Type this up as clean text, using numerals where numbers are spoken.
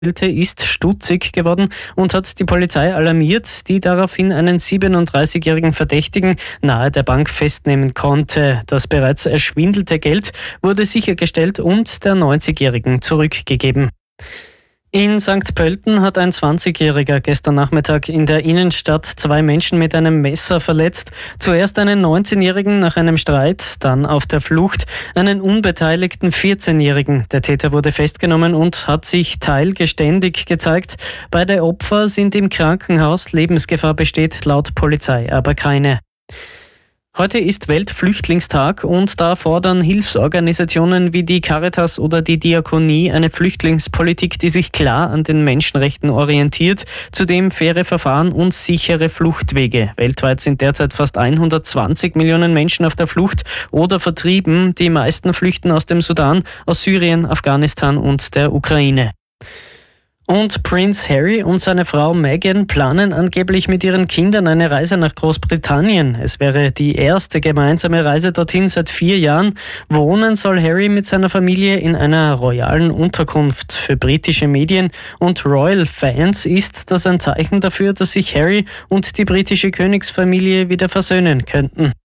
ist stutzig geworden und hat die Polizei alarmiert, die daraufhin einen 37-jährigen Verdächtigen nahe der Bank festnehmen konnte. Das bereits erschwindelte Geld wurde sichergestellt und der 90-Jährigen zurückgegeben. In St. Pölten hat ein 20-Jähriger gestern Nachmittag in der Innenstadt 2 Menschen mit einem Messer verletzt. Zuerst einen 19-Jährigen nach einem Streit, dann auf der Flucht einen unbeteiligten 14-Jährigen. Der Täter wurde festgenommen und hat sich teilgeständig gezeigt. Beide Opfer sind im Krankenhaus. Lebensgefahr besteht laut Polizei aber keine. Heute ist Weltflüchtlingstag und da fordern Hilfsorganisationen wie die Caritas oder die Diakonie eine Flüchtlingspolitik, die sich klar an den Menschenrechten orientiert, zudem faire Verfahren und sichere Fluchtwege. Weltweit sind derzeit fast 120 Millionen Menschen auf der Flucht oder vertrieben. Die meisten flüchten aus dem Sudan, aus Syrien, Afghanistan und der Ukraine. Und Prince Harry und seine Frau Meghan planen angeblich mit ihren Kindern eine Reise nach Großbritannien. Es wäre die erste gemeinsame Reise dorthin seit 4 Jahren. Wohnen soll Harry mit seiner Familie in einer royalen Unterkunft. Für britische Medien und Royal-Fans ist das ein Zeichen dafür, dass sich Harry und die britische Königsfamilie wieder versöhnen könnten.